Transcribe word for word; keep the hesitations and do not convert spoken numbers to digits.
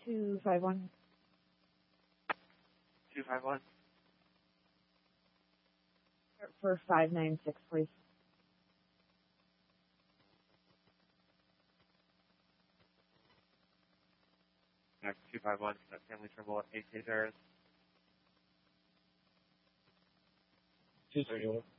two five one. two five one. For five nine six, please. Next two five one, family trouble at eight Cesars. two thirty-one.